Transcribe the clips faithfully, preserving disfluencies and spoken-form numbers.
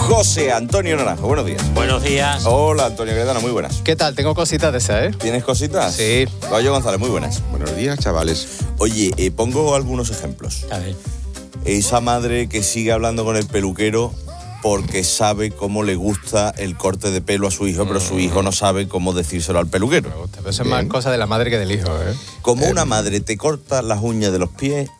José Antonio Naranjo, buenos días. Buenos días. Hola, Antonio Gredano, muy buenas. ¿Qué tal? Tengo cositas de esas, ¿eh? ¿Tienes cositas? Sí. Gallo González, muy buenas. Buenos días, chavales. Oye, eh, pongo algunos ejemplos. A ver. Esa madre que sigue hablando con el peluquero porque sabe cómo le gusta el corte de pelo a su hijo, pero su hijo no sabe cómo decírselo al peluquero. Me gusta, pero eso es más cosa de la madre que del hijo, ¿eh? Como Eh, una madre te corta las uñas de los pies,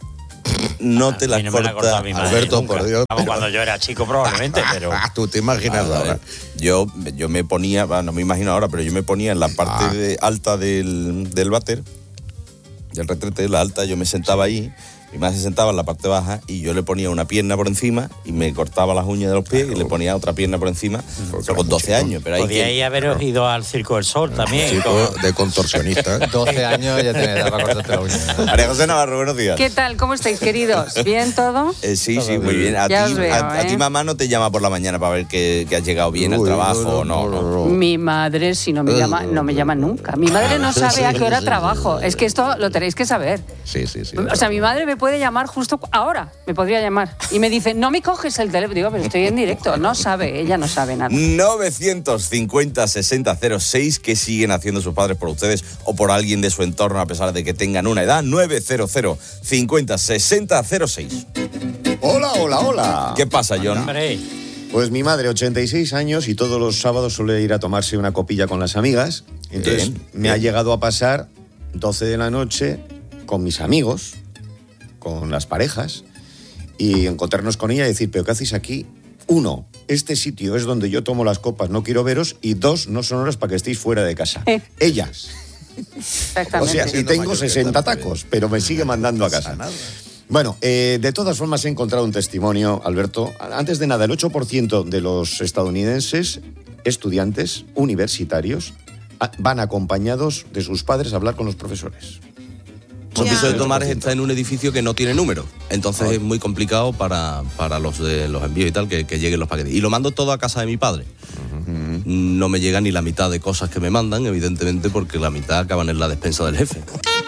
no te A las mí no me la ha corta. cortado mi madre Alberto, nunca. por Dios, Vamos, pero- cuando yo era chico probablemente, pero... Ah, tú te imaginas A ver, ahora. yo, yo me ponía, bah, no me imagino ahora, pero yo me ponía en la parte Ah. de- alta del, del váter, del retrete, la alta, yo me sentaba ahí, mi madre se sentaba en la parte baja y yo le ponía una pierna por encima y me cortaba las uñas de los pies y le ponía otra pierna por encima. Eso con doce años, pero hay Podíais que... haber ido al Circo del Sol también. Chico con- de contorsionista. ¿eh? doce años ya tienes edad para cortarte la uña. María José Navarro, buenos días. ¿Qué tal? ¿Cómo estáis, queridos? ¿Bien todo? Eh, sí, sí, muy bien. A ti, Ya os veo, a, a ¿eh? ti mamá no te llama por la mañana para ver que, que has llegado bien al Uy, trabajo o no, no. Mi madre, si no me llama, no me llama nunca. Mi madre no sabe a qué hora Sí, sí, trabajo. sí, sí. Es que esto lo tenéis que saber. Sí, sí, sí. O sea, mi madre me puede llamar justo ahora, me podría llamar. Y me dice, no me coges el teléfono. Digo, pero estoy en directo. No sabe, ella no sabe nada. novecientos cincuenta sesenta cero seis, ¿qué siguen haciendo sus padres por ustedes o por alguien de su entorno a pesar de que tengan una edad? novecientos cincuenta sesenta cero seis. Hola, hola, hola. ¿Qué pasa, John? Hombre, Pues mi madre, ochenta y seis años, y todos los sábados suele ir a tomarse una copilla con las amigas. Entonces Bien, me ha bien. llegado a pasar doce de la noche con mis amigos, con las parejas, y encontrarnos con ella y decir, ¿pero qué hacéis aquí? Uno, este sitio es donde yo tomo las copas, no quiero veros. Y dos, no son horas para que estéis fuera de casa. Eh. Ellas. O Exactamente. sea, y Siendo tengo mayor que sesenta tal, tacos, pero me sigue mandando a casa. nada. Bueno, eh, de todas formas he encontrado un testimonio, Alberto. Antes de nada, el ocho por ciento de los estadounidenses, estudiantes universitarios, a- van acompañados de sus padres a hablar con los profesores. Un piso de Ya. Tomares está en un edificio que no tiene número, entonces es muy complicado para, para los de los envíos y tal que, que lleguen los paquetes. Y lo mando todo a casa de mi padre. No me llega ni la mitad de cosas que me mandan, evidentemente, porque la mitad acaban en la despensa del jefe.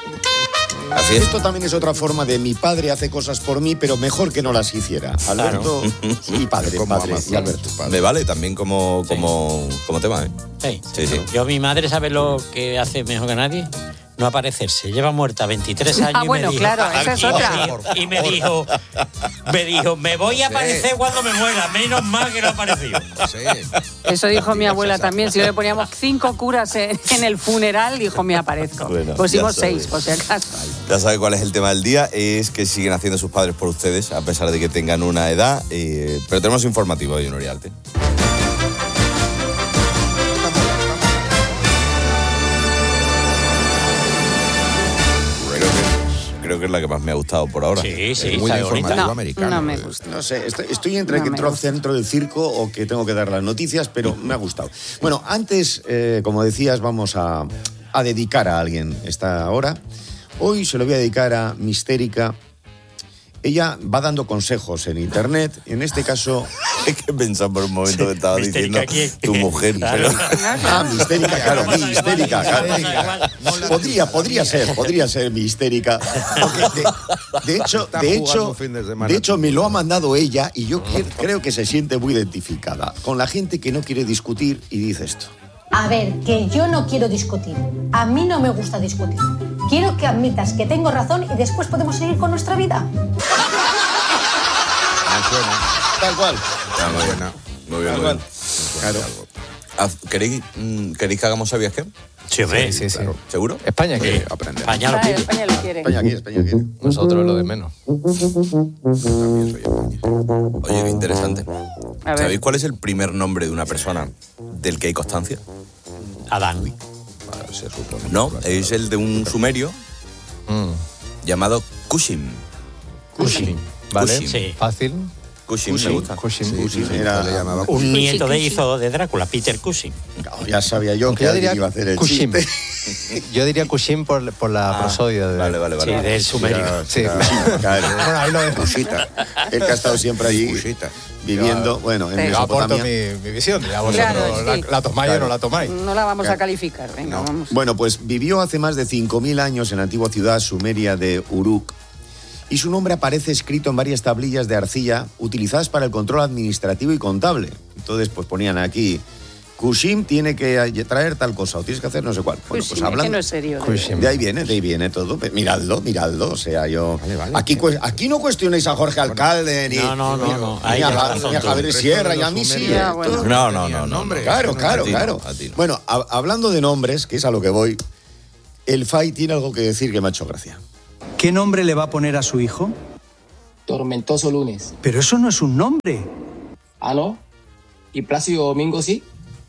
Así es. Esto también es otra forma de mi padre hace cosas por mí, pero mejor que no las hiciera. Alberto y padre, Como padre Amazon, y Alberto. tu padre. Me vale también como, como, como tema, ¿eh? sí. Sí, sí. Yo, mi madre, ¿sabe lo que hace mejor que nadie? No aparecerse. Lleva muerta veintitrés años Ah, y bueno, me dijo, claro, esa es y me otra. dijo- Y me dijo, me dijo, me voy a aparecer cuando me muera. Menos mal que no apareció. Sí. Eso dijo mi abuela también. Si le poníamos cinco curas en, en el funeral, dijo, me aparezco. Bueno, Pusimos ya seis, sabes. por si acaso. Ya sabe cuál es el tema del día, es que siguen haciendo sus padres por ustedes, a pesar de que tengan una edad. eh, pero tenemos informativo de Unorialte. Creo que, creo que es la que más me ha gustado por ahora. Sí, sí, Es muy está bonita. informativo No, americano. no me eh. gusta. No sé, estoy, estoy entre No que me entro al gusta. centro del circo o que tengo que dar las noticias, pero me ha gustado. Bueno, antes, eh, como decías, vamos a, a dedicar a alguien esta hora. Hoy se lo voy a dedicar a Mistérica. Ella va dando consejos en internet. En este caso, Es que he pensado por un momento que estaba diciendo Mistérica, ¿quién? tu mujer, Claro. pero... ah, Mistérica, claro, mi histérica. claro. Igual. Podría, podría ser, podría ser mi histérica. Porque de, de hecho, Está de jugando hecho, fin de semana. de hecho, me lo ha mandado ella y yo cre- creo que se siente muy identificada con la gente que no quiere discutir y dice esto. A ver, que yo no quiero discutir. A mí no me gusta discutir. Quiero que admitas que tengo razón y después podemos seguir con nuestra vida. Me suena. Tal cual. Ah, muy bien, muy bien, muy bien. Claro. Haz- ¿Queréis, mm, ¿Queréis que hagamos sabías qué? Sí, hombre. Sí, sí, sí. ¿Seguro? España quiere. Aprender. España lo Ah, pide. España lo quiere. España quiere, España quiere. Nosotros lo de menos. También soy España. Oye, qué interesante. A ver. ¿Sabéis cuál es el primer nombre de una persona del que hay constancia? Adán. Vale, se supone. No, es el de un sumerio Mm. llamado Cushim. Cushing. ¿Vale? Cushing. Sí. Fácil. Cushim, me gusta. Cushing. Sí, sí, sí, Era le llamaba Un nieto de Cushing. hizo de Drácula, Peter Cushing. Claro, ya sabía yo Aunque que yo alguien diría iba a hacer el Cushing. chiste. Yo diría Cushing por, por la prosodia. De... Vale, vale, Sí, vale. del sumerio. Sí. Claro. Bueno, ahí lo dejo. Cusita. Él que ha estado siempre allí Cusita. viviendo, bueno, en Sí. Yo aporto Mesopotamia. mi, mi visión. Ya vosotros Claro, la, sí. la tomáis o no la tomáis. No la vamos a calificar, venga, vamos. Bueno, pues vivió hace más de cinco mil años en la antigua ciudad sumeria de Uruk y su nombre aparece escrito en varias tablillas de arcilla utilizadas para el control administrativo y contable. Entonces, pues ponían aquí, Kushim tiene que traer tal cosa, o tienes que hacer no sé cuál. Bueno, Kushim, pues es hablando... que no es serio. de Kushim. De ahí viene, de ahí viene todo. Miradlo, miradlo. O sea, yo. Vale, vale. aquí, cu- aquí no cuestionéis a Jorge Alcalde, ni, No, no, no, ni, no. ni Ahí a, llevas Ja- razón ni a tú. Javier Sierra y a mí sí. Ya, ¿eh? bueno. Todo- No, no, no, no. nombre. Claro, claro, A ti no, claro. a ti no. Bueno, a- hablando de nombres, que es a lo que voy, el F A I tiene algo que decir que me ha hecho gracia. ¿Qué nombre le va a poner a su hijo? Tormentoso lunes. Pero eso no es un nombre. Ah, ¿no? ¿Y Plácido Domingo sí?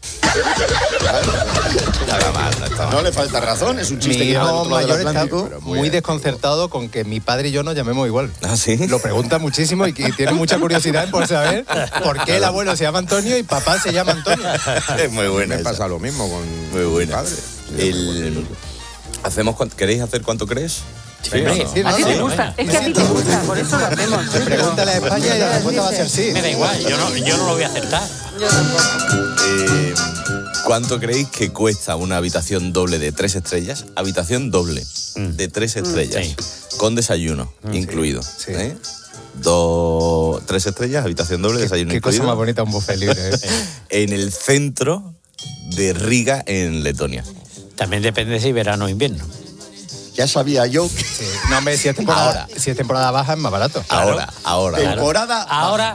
Nada mal, no está mal. No le falta razón, es un Mi chiste que lleva del hijo otro lado del mayor está Atlántico. muy desconcertado con que mi padre y yo nos llamemos igual. ¿Ah, sí? Lo pregunta muchísimo y, y tiene mucha curiosidad por saber por qué el abuelo se llama Antonio y papá se llama Antonio. Es muy buena Me esa. pasa lo mismo con Muy buena. mi padre. El... ¿Hacemos cuánto- ¿Queréis hacer cuánto crees? Sí, hombre. Sí, A no, ti no, te no. gusta, es que a ti te gusta, por eso lo hacemos. Pregúntale a España y la respuesta va a ser sí. Me da igual, yo no, yo no lo voy a acertar. Yo tampoco. Eh, ¿Cuánto creéis que cuesta una habitación doble de tres estrellas? Habitación doble de tres estrellas. Sí. Con desayuno incluido. Sí. ¿eh? Dos, tres estrellas, habitación doble, desayuno Qué incluido. cosa más bonita un buffet libre. ¿eh? En el centro de Riga, en Letonia. También depende si verano o invierno. Ya sabía yo que Sí. No, hombre, si es, temporada, Ahora. si es temporada baja es más barato. Ahora, ahora. Claro. temporada. Ahora,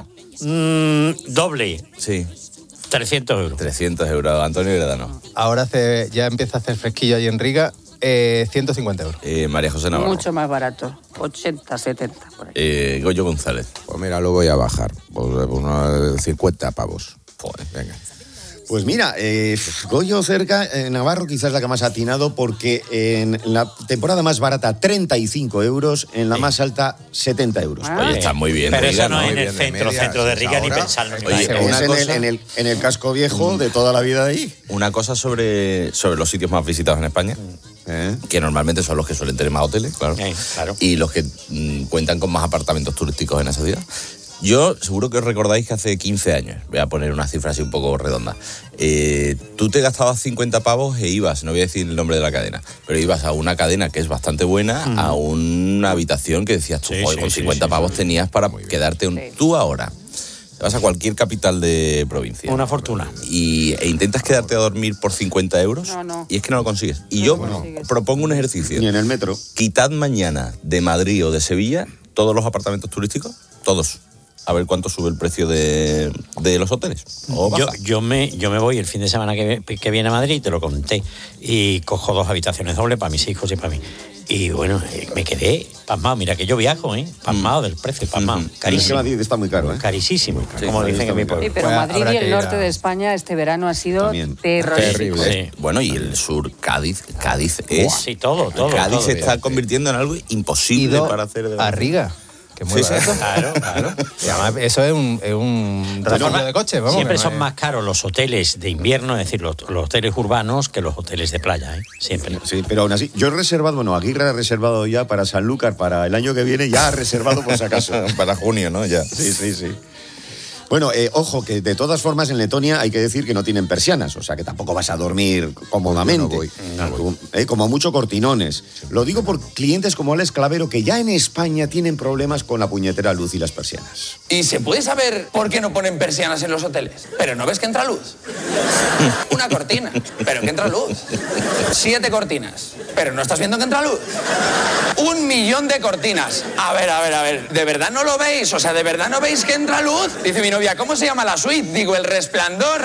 mm, doble, Sí, trescientos euros. trescientos euros. Antonio Gredano. Ahora hace, ya empieza a hacer fresquillo ahí en Riga, eh, ciento cincuenta euros. Eh, María José Navarro. Mucho más barato, ochenta, setenta, por ahí. Eh, Goyo González. Pues mira, lo voy a bajar. Pues unos cincuenta pavos. Joder. Venga. Pues mira, eh, Goyo cerca, eh, Navarro quizás la que más ha atinado porque en la temporada más barata treinta y cinco euros, en la Sí. más alta setenta euros. Ah. Oye, está muy bien. Pero Riga, eso no, ¿no? es en Muy el bien, de centro, media, centro de si es Riga, ni ahora. pensarlo. Ni Oye, Es nada. una en, el, cosa- en, el, en el casco viejo de toda la vida de ahí. Una cosa sobre, sobre los sitios más visitados en España, ¿Eh? que normalmente son los que suelen tener más hoteles, claro, Eh, claro. y los que mm, cuentan con más apartamentos turísticos en esa ciudad. Yo seguro que os recordáis que hace quince años, voy a poner una cifra así un poco redonda, eh, tú te gastabas cincuenta pavos e ibas, no voy a decir el nombre de la cadena, pero ibas a una cadena que es bastante buena, a una habitación que decías tú, Sí, joder, sí, con sí, cincuenta sí, pavos tenías para quedarte un... Sí. Tú ahora te vas a cualquier capital de provincia. Una fortuna. Y, e intentas quedarte a dormir por cincuenta euros No, no. y es que no lo consigues. Y No yo lo consigues. propongo un ejercicio. Ni en el metro. Quitad mañana de Madrid o de Sevilla todos los apartamentos turísticos, todos. A ver cuánto sube el precio de, de los hoteles. O Yo, baja. yo, me, yo me voy el fin de semana que, que viene a Madrid, te lo conté, y cojo dos habitaciones dobles para mis hijos y para mí. Y bueno, eh, me quedé pasmado. Mira que yo viajo, ¿eh? Pasmado del precio, pasmado. Mm. Es que Carísimo. Madrid está muy caro, ¿eh? Carísimo, Sí, como Madrid dicen está en mi muy caro. pueblo. Sí, pero Pues Madrid habrá y el que ir norte a- de España este verano ha sido También. terrorífico. Terrible. Sí. Bueno, y el sur, Cádiz, Cádiz es... Sí, todo, todo. Cádiz todo. se está convirtiendo en algo imposible Ido para hacer... de- a Riga, que es muy Sí, sí. barato. Claro, claro. Y además, eso es un, es un refugio de coche, vamos. Siempre que no son es- más caros los hoteles de invierno, es decir, los, los hoteles urbanos, que los hoteles de playa, ¿eh? Siempre. Sí, pero aún así, yo he reservado, bueno, Aguirre ha reservado ya para Sanlúcar para el año que viene, ya ha reservado por si acaso. para junio, ¿no? Ya. Sí, sí, sí. Bueno, eh, ojo, que de todas formas en Letonia hay que decir que no tienen persianas, o sea que tampoco vas a dormir cómodamente. Yo no voy, Como- eh, como mucho cortinones. Lo digo por clientes como Alex Clavero, que ya en España tienen problemas con la puñetera luz y las persianas. ¿Y se puede saber por qué no ponen persianas en los hoteles? Pero no ves que entra luz. Una cortina, pero que entra luz. Siete cortinas, pero no estás viendo que entra luz. Un millón de cortinas. A ver, a ver, a ver. ¿De verdad no lo veis? O sea, ¿de verdad no veis que entra luz? Dice mi novia, ¿cómo se llama la suite? Digo, El Resplandor.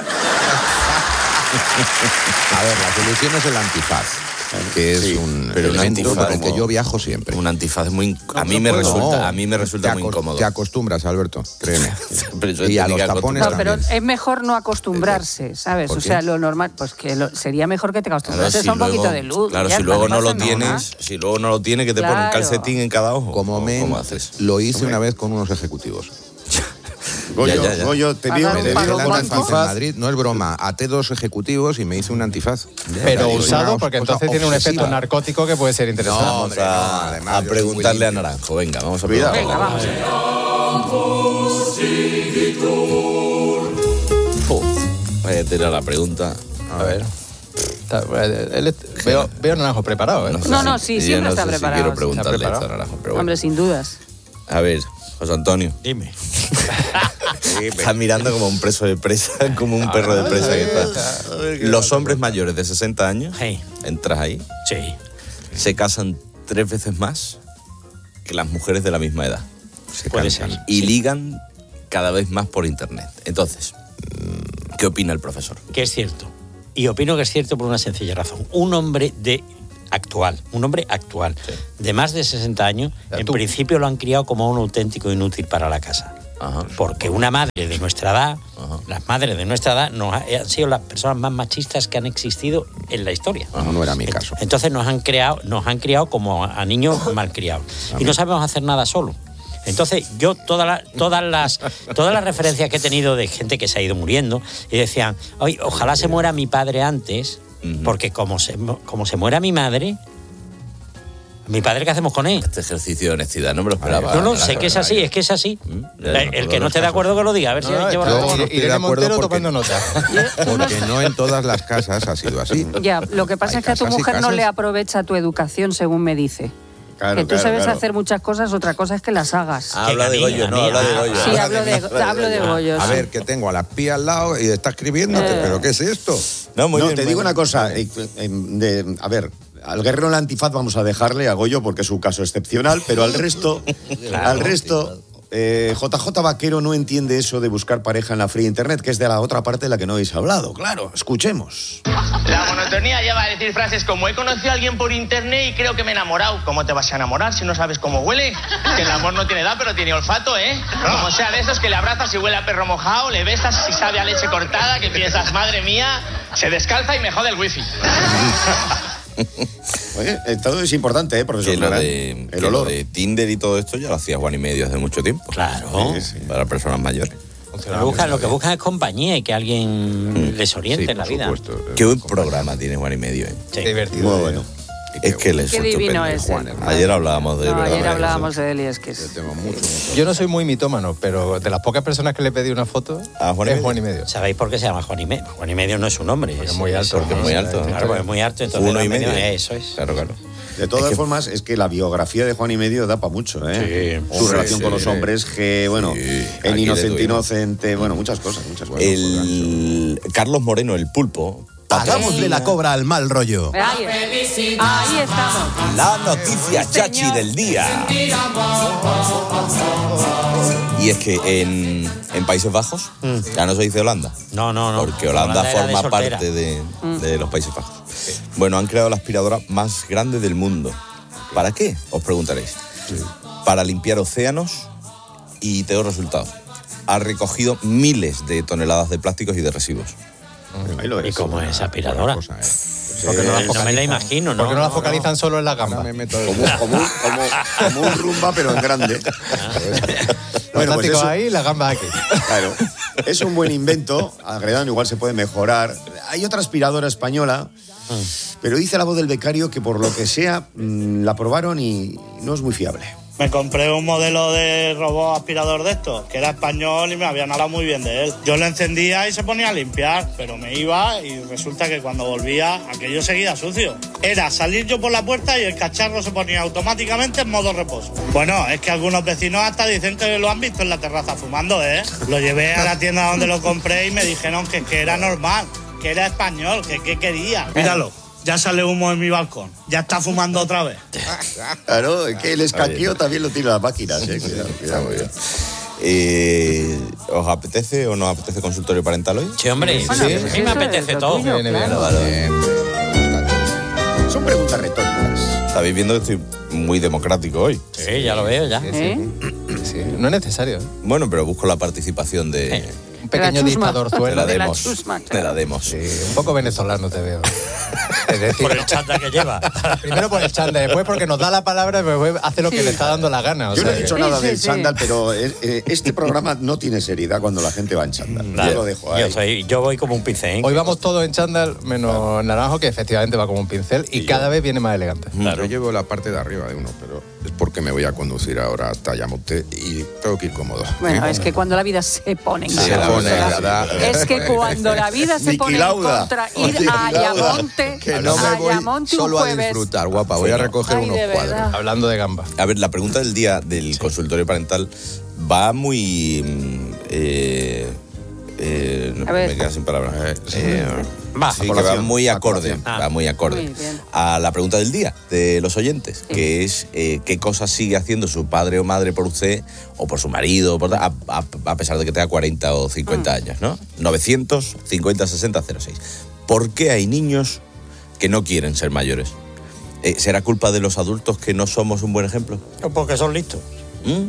A ver, la solución es el antifaz, que es Sí, un pero un elemento antifaz con el que como- yo viajo siempre. Un antifaz es muy... A mí No me puedo. resulta, No, a mí me resulta te muy acos- incómodo. Te acostumbras, Alberto, créeme. Pero eso Y a tiene los que tapones No, pero también. es mejor no acostumbrarse, ¿sabes? ¿Por O qué? sea, lo normal, pues que lo- sería mejor que te Claro, acostumbrases si a un luego- poquito de luz. Claro, ya si está, luego no lo pasa nada. tienes, si luego no lo tienes, que te ponen un Claro. calcetín en cada ojo. Como ¿O men, ¿Cómo haces? lo hice una vez con unos ejecutivos. Goyo, Ya, ya, ya. Goyo, te ¿A vio, dar un te palo vio el con blanco? antifaz en antifaz. Madrid, no es broma, até dos ejecutivos y me hice un antifaz. Pero Ya, usado, una porque cosa entonces tiene un efecto obsesiva. narcótico que puede ser interesante. No, Vamos hombre, a, no, además, a yo soy preguntarle a muy limpio. Naranjo. Venga, vamos a Cuidado. preguntarle. Venga, vamos. Uf, vaya a tirar la pregunta. A ver. Está- él est- veo, veo a Naranjo preparado, ¿eh? sé No, si- no, sí, yo siempre no está sé si preparado. quiero preguntarle Está esto a preparado. Naranjo, pero bueno. Hombre, sin dudas. A ver, José Antonio. Dime. Está mirando como un preso de presa, como un perro de presa que está. Los hombres mayores de sesenta años, Sí. entras ahí, Sí. se casan tres veces más que las mujeres de la misma edad. Se Puede cansan. ser. Y ligan cada vez más por internet. Entonces, ¿qué opina el profesor? Que es cierto. Y opino que es cierto por una sencilla razón. Un hombre de actual, un hombre actual, de más de sesenta años, Ya, en tú. principio lo han criado como un auténtico inútil para la casa. Ajá. Porque una madre de nuestra edad, Ajá. las madres de nuestra edad, nos ha- han sido las personas más machistas que han existido en la historia. No, no era mi caso. Entonces nos han creado, nos han criado como a niños malcriados. Y no sabemos hacer nada solo. Entonces yo todas las todas las todas las referencias que he tenido de gente que se ha ido muriendo y decían, "Oye, ojalá se muera mi padre antes, porque como se como se muera mi madre, mi padre, ¿qué hacemos con él?" Este ejercicio de honestidad no me lo esperaba. No, no, sé que es así, es que es así. Ya, El que no esté de acuerdo que lo diga, a ver si No, lleva yo- razón. no estoy de Irene acuerdo Montero porque- tomando nota. Porque no en todas las casas ha sido así. Ya, lo que pasa Hay es que a tu casas y mujer no casas. le aprovecha tu educación, según me dice. Claro, que tú claro, sabes claro. hacer muchas cosas, otra cosa es que las hagas. Ah, habla de Que a mí, Goyo, a no, mí, habla de ah, Goyo. Sí, Habla hablo de, hablo de Goyo. A sí. ver, que tengo a la pía al lado y está escribiéndote, Eh. ¿pero qué es esto? No, muy no, bien, te muy digo bien. una cosa. eh, eh, de- a ver, al guerrero en la antifaz vamos a dejarle a Goyo porque es un caso excepcional, pero al resto, al resto, eh, J J Vaquero no entiende eso de buscar pareja en la free internet, que es de la otra parte de la que no habéis hablado. Claro, escuchemos. La monotonía lleva a decir frases como he conocido a alguien por internet y creo que me he enamorado. ¿Cómo te vas a enamorar si no sabes cómo huele? Que el amor no tiene edad, pero tiene olfato, ¿eh? Como sea de esos que le abrazas y huele a perro mojado, le besas y sabe a leche cortada, que piensas, madre mía, se descalza y me jode el wifi. Oye, eh, todo es importante, ¿eh, profesor? Que lo Clara? de, El que lo olor. de Tinder y todo esto ya lo hacía Juan y Medio hace mucho tiempo. Claro. Sí, sí. Para personas mayores. Lo que buscan, lo que buscan es compañía y que alguien les oriente Sí, en la por vida. supuesto. Qué buen programa tiene Juan y Medio, ¿eh? Sí. Divertido. Muy bueno. Es que les Qué divino es. Juan, él. hermano. Ayer hablábamos de él, No, ¿verdad, ayer María hablábamos José? de él y es que es... Tengo mucho, mucho. Yo no soy muy mitómano, pero de las pocas personas que le pedí una foto, ¿A Juan y es Medio? Juan y Medio. ¿Sabéis por qué se llama Juan y Medio? Juan y Medio no es un nombre. Porque es es muy alto. Porque es muy alto. Claro, porque es muy alto, entonces Uno y Medio- medio. Eso es. Claro, claro. De todas Es que- formas, es que la biografía de Juan y Medio da para mucho, ¿eh? Sí. Su Hombre, relación sí, con los sí. hombres, que, bueno, Sí, en aquí Inocente le tuvimos. Inocente, bueno, muchas cosas, muchas cosas. El Carlos Moreno, el pulpo. Hagámosle la cobra al mal rollo. Ahí, ahí estamos. La noticia chachi del día. Y es que en, en Países Bajos, ya no se dice Holanda. No, no, no. Porque Holanda, Holanda era de forma soltera. parte de, de los Países Bajos. Bueno, han creado la aspiradora más grande del mundo. ¿Para qué? Os preguntaréis. Para limpiar océanos y te doy resultados. Ha recogido miles de toneladas de plásticos y de residuos. Ahí lo ¿Y ves. cómo es esa aspiradora? Cosa, ¿eh? Porque no la Eh, no me la imagino, ¿no? Porque no la focalizan solo en la Ahora gamba. me meto de- Como, como, un- como, como un rumba, pero en grande. Los Bueno, pues plásticos eso- ahí y la gamba aquí. Claro. Es un buen invento. Agredano igual se puede mejorar. Hay otra aspiradora española, pero dice la voz del becario que por lo que sea mm, la probaron y no es muy fiable. Me compré un modelo de robot aspirador de estos, que era español y me habían hablado muy bien de él. Yo lo encendía y se ponía a limpiar, pero me iba y resulta que cuando volvía aquello seguía sucio. Era salir yo por la puerta y el cacharro se ponía automáticamente en modo reposo. Bueno, es que algunos vecinos hasta dicen que lo han visto en la terraza fumando, ¿eh? Lo llevé a la tienda donde lo compré y me dijeron que, que era normal, que era español, que qué quería. Míralo. Ya sale humo en mi balcón. Ya está fumando otra vez. Claro, es que el escaqueo también lo tiene las máquinas, ¿eh? Cuidado, cuidado. Eh, ¿Os apetece o no os apetece consultorio parental hoy? Sí, hombre, Bueno, sí, pues a mí eso me es apetece lo todo. tuyo, Viene bien. claro. Vale, vale. Son preguntas retóricas. Estáis viendo que estoy muy democrático hoy. Sí, ya lo veo, ya. ¿Eh? Sí, no es necesario. ¿eh? Bueno, pero busco la participación de, Un De la pequeño chusma. dictador de zuelo. la de la demos. chusma, De claro. la demos. Sí, un poco venezolano te veo. Es decir, Por el chanda que lleva. primero por el chanda, después porque nos da la palabra y después hace lo que Sí. le está dando la gana. o Yo no sea he que- dicho nada Sí, sí, del sí. chándal, pero eh, eh, este programa no tiene seriedad cuando la gente va en chándal. Claro. Yo lo dejo ahí. Yo, soy, yo voy como un pincel. Hoy vamos todos en chándal, menos Naranjo, que efectivamente va como un pincel y cada vez viene más elegante. Yo llevo la parte de arriba de uno, pero es porque me voy a conducir ahora hasta Ayamonte y tengo que ir cómodo. Bueno, ¿eh? es que cuando la vida se pone en Se contra- pone, ¿verdad? Es que cuando la vida se Niki pone en Lauda. contra, ir Niki a Lauda. Ayamonte, Que no me a voy Ayamonte un solo a jueves. disfrutar, guapa. Voy a recoger Ay, unos de cuadros. verdad. Hablando de gamba. A ver, la pregunta del día del consultorio parental va muy mm, Eh, eh, no, A ver. me quedo sin palabras. Eh, Eh, Va, sí, que va muy acorde, Ah. va muy acorde Muy bien. a la pregunta del día de los oyentes, que es eh, qué cosas sigue haciendo su padre o madre por usted o por su marido, por- a, a- a pesar de que tenga cuarenta o cincuenta años, ¿no? novecientos cincuenta sesenta cero seis. ¿Por qué hay niños que no quieren ser mayores? Eh, ¿Será culpa de los adultos que no somos un buen ejemplo? Porque son listos. ¿Mm?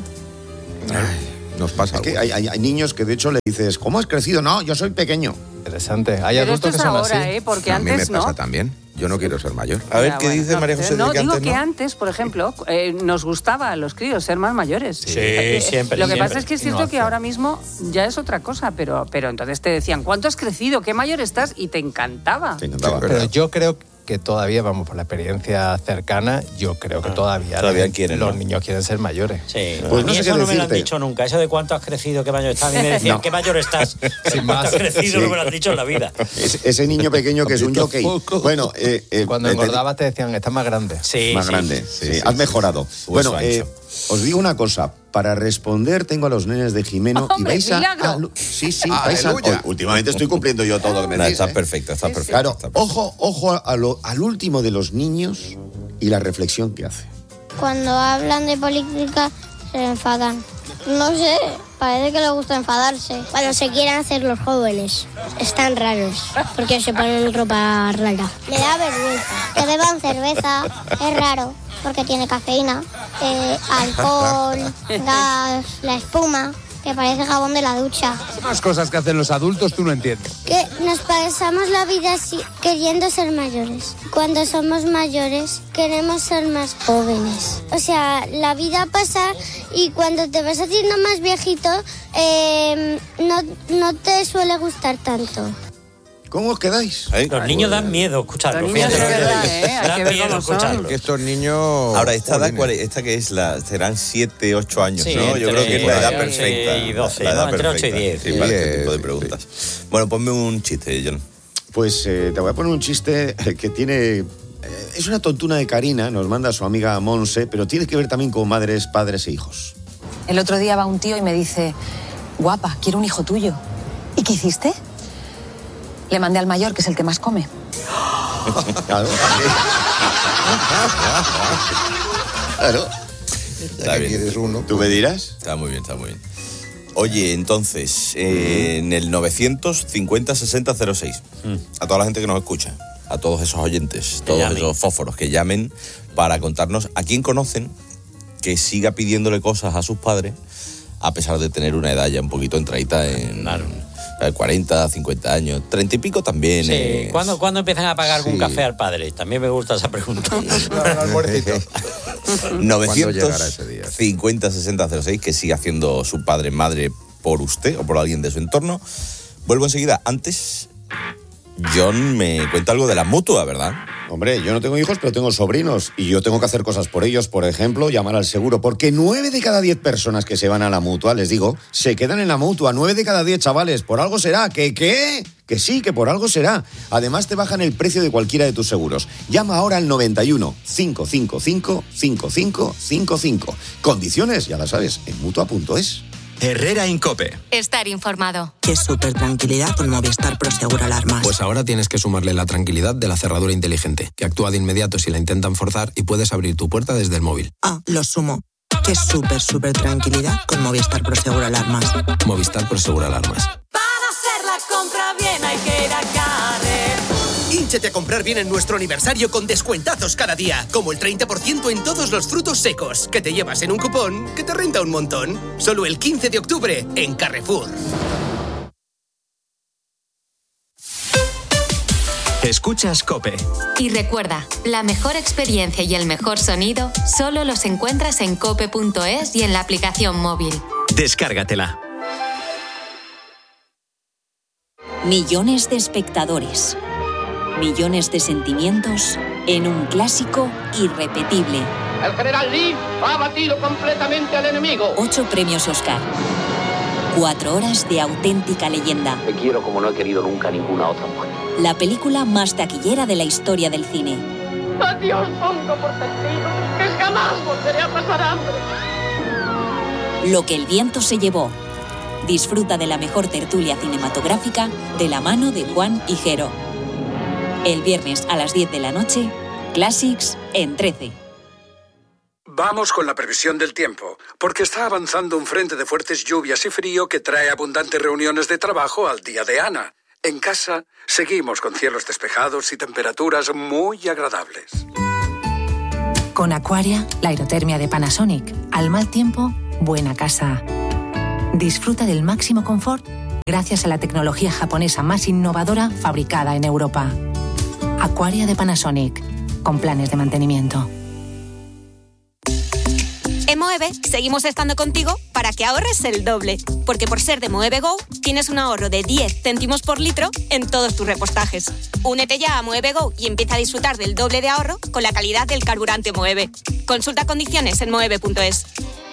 Nos pasa Es que algo. hay, hay- hay niños que de hecho le dices, ¿cómo has crecido? No, yo soy pequeño. Interesante. Hay Pero esto adultos es que son ahora, así. ¿eh? Porque A mí me antes pasa no. también. Yo no quiero ser mayor. A ver, Ya, ¿qué bueno, dice no, María José? No, de que digo antes, que ¿no? antes, por ejemplo, eh, nos gustaba a los críos ser más mayores. Sí, Eh, siempre, Lo que siempre. pasa es que es Y no cierto que hacen. ahora mismo ya es otra cosa, pero, pero entonces te decían, ¿cuánto has crecido? ¿Qué mayor estás? Y te encantaba. Te encantaba. Sí, Pero yo creo que todavía, vamos, por la experiencia cercana, yo creo que todavía, Todavía los- quieren, los ¿no? niños quieren ser mayores. Sí. Pues a no mí sé eso qué no me lo han decirte. dicho nunca. Eso de cuánto has crecido, qué mayor estás. A mí me decían, No. ¿qué mayor estás? Sin ¿Cuánto más. has crecido? Sí. No me lo han dicho en la vida. Ese, ese niño pequeño que es un jockey. Bueno, eh, eh, Cuando eh, te- engordabas te decían, estás más grande. Sí, más sí. grande. sí, sí, sí, has sí. mejorado. Hueso Bueno, ancho. eh, os digo una cosa. Para responder tengo a los nenes de Jimeno y ¡Hombre, vais a... milagro! a- sí, sí, vais a- ¡Aleluya! oh, últimamente estoy cumpliendo yo todo lo que me No, decís, está ¿eh? perfecta, está perfecta. Claro, está perfecta. ojo, ojo a lo- al último de los niños y la reflexión que hace. Cuando hablan de política se enfadan. No sé, parece que les gusta enfadarse. Cuando se quieren hacer los jóvenes. Están raros, porque se ponen ropa rara. Me da vergüenza. Que beban cerveza es raro, porque tiene cafeína, eh, alcohol, gas, la espuma, que parece jabón de la ducha. Más cosas que hacen los adultos tú no entiendes. Que nos pasamos la vida así, queriendo ser mayores. Cuando somos mayores, queremos ser más jóvenes. O sea, la vida pasa y cuando te vas haciendo más viejito, eh, no, no te suele gustar tanto. ¿Cómo os quedáis? ¿Eh? Los niños dan miedo escucharlo. Los niños fíjate de lo que verdad, te digo. ¿eh? Hay Dan que ver miedo cómo son. escucharlo. Que estos niños... Ahora, esta edad, jolines. ¿cuál es? Esta que es la, serán siete, ocho años, Sí, ¿no? Yo entre creo que es la edad ocho perfecta. y doce, la edad ¿no? Entre ocho y perfecta, diez. Sí, para este Diez, tipo de sí. preguntas. Bueno, ponme un chiste, John. Pues eh, te voy a poner un chiste que tiene... eh, es una tontuna de Karina, nos manda su amiga Monse, pero tiene que ver también con madres, padres e hijos. El otro día va un tío y me dice, guapa, quiero un hijo tuyo. ¿Y qué hiciste? Le mandé al mayor, que es el que más come. Claro. Claro. Está bien. ¿Quieres uno? ¿Tú me dirás? Está muy bien, está muy bien. Oye, entonces, eh, en el novecientos cincuenta sesenta cero seis, a toda la gente que nos escucha, a todos esos oyentes, todos llamen. esos fósforos que llamen para contarnos a quién conocen que siga pidiéndole cosas a sus padres a pesar de tener una edad ya un poquito entradita en Claro. cuarenta, cincuenta años, treinta y pico también. Sí, eh, ¿cuándo, ¿cuándo empiezan a pagar algún Sí. café al padre? También me gusta esa pregunta. novecientos llegará ese día? cincuenta sesenta cero seis, que sigue haciendo su padre, madre por usted o por alguien de su entorno. Vuelvo enseguida. Antes, John me cuenta algo de la mutua, ¿verdad? Hombre, yo no tengo hijos, pero tengo sobrinos y yo tengo que hacer cosas por ellos. Por ejemplo, llamar al seguro, porque nueve de cada diez personas que se van a la mutua, les digo, se quedan en la mutua. Nueve de cada diez, chavales, por algo será. ¿Que qué? Que sí, que por algo será. Además, te bajan el precio de cualquiera de tus seguros. Llama ahora al noventa y uno, cinco cinco cinco, cinco cinco cinco cinco. Condiciones, ya las sabes, en mutua punto es. Herrera Incope. Estar informado. Qué súper tranquilidad con Movistar Prosegur Alarmas. Pues ahora tienes que sumarle la tranquilidad de la cerradura inteligente, que actúa de inmediato si la intentan forzar y puedes abrir tu puerta desde el móvil. Ah, lo sumo. Qué súper, súper tranquilidad con Movistar Prosegur Alarmas. Movistar Prosegur Alarmas. Para hacer la compra bien hay que ir a Carrefour. Hínchate a comprar bien en nuestro aniversario con descuentazos cada día, como el treinta por ciento en todos los frutos secos, que te llevas en un cupón que te renta un montón. Solo el quince de octubre en Carrefour. Escuchas COPE. Y recuerda, la mejor experiencia y el mejor sonido solo los encuentras en cope punto es y en la aplicación móvil. Descárgatela. Millones de espectadores. Millones de sentimientos en un clásico irrepetible. El general Lee ha abatido completamente al enemigo. Ocho premios Oscar. Cuatro horas de auténtica leyenda. Te quiero como no he querido nunca ninguna otra mujer. La película más taquillera de la historia del cine. Adiós, pongo por testigo que jamás volveré a pasar hambre. Lo que el viento se llevó. Disfruta de la mejor tertulia cinematográfica de la mano de Juan y Jero. El viernes a las diez de la noche, Classics en trece. Vamos con la previsión del tiempo, porque está avanzando un frente de fuertes lluvias y frío que trae abundantes reuniones de trabajo al día de Ana. En casa, seguimos con cielos despejados y temperaturas muy agradables. Con Aquaria, la aerotermia de Panasonic. Al mal tiempo, buena casa. Disfruta del máximo confort gracias a la tecnología japonesa más innovadora fabricada en Europa. Aquaria de Panasonic, con planes de mantenimiento. En Moeve seguimos estando contigo para que ahorres el doble, porque por ser de Moeve Go tienes un ahorro de diez céntimos por litro en todos tus repostajes. Únete ya a Moeve Go y empieza a disfrutar del doble de ahorro con la calidad del carburante Moeve. Consulta condiciones en moeve punto es.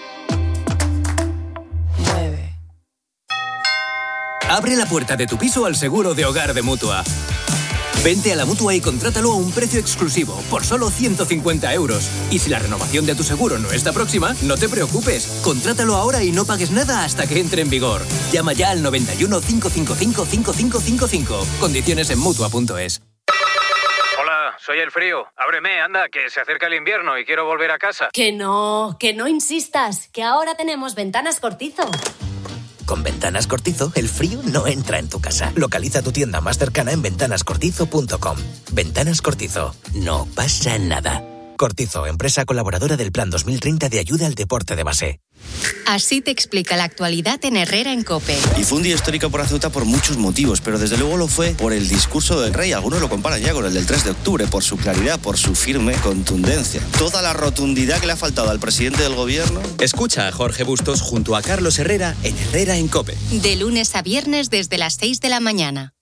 Abre la puerta de tu piso al seguro de hogar de Mutua. Vente a la Mutua y contrátalo a un precio exclusivo, por solo ciento cincuenta euros. Y si la renovación de tu seguro no está próxima, no te preocupes. Contrátalo ahora y no pagues nada hasta que entre en vigor. Llama ya al noventa y uno, cinco cinco cinco, cinco cinco cinco cinco. Condiciones en Mutua punto es. Hola, soy el frío. Ábreme, anda, que se acerca el invierno y quiero volver a casa. Que no, que no insistas, que ahora tenemos Ventanas Cortizo. Con Ventanas Cortizo, el frío no entra en tu casa. Localiza tu tienda más cercana en ventanas cortizo punto com. Ventanas Cortizo. No pasa nada. Cortizo, empresa colaboradora del Plan dos mil treinta de ayuda al deporte de base. Así te explica la actualidad en Herrera en COPE. Y fue un día histórico para Ceuta por muchos motivos, pero desde luego lo fue por el discurso del rey. Algunos lo comparan ya con el del tres de octubre, por su claridad, por su firme contundencia. Toda la rotundidad que le ha faltado al presidente del gobierno. Escucha a Jorge Bustos junto a Carlos Herrera en Herrera en COPE. De lunes a viernes desde las seis de la mañana.